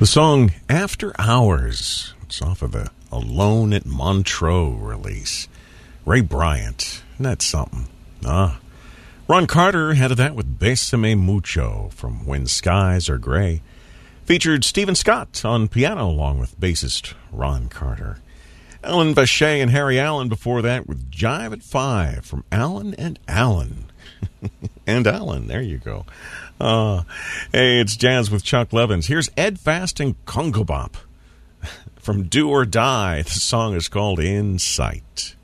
The song After Hours. It's off of the Alone at Montreux release. Ray Bryant. Isn't that something? Ron Carter had that with Bésame Mucho from When Skies Are Gray. Featured Stephen Scott on piano along with bassist Ron Carter. Alan Vachey and Harry Allen before that with Jive at 5 from Alan and Alan. And Alan, there you go. Hey, it's Jazz with Chuck Levins. Here's Ed Fast and Congo Bop from Do or Die. The song is called In Sight.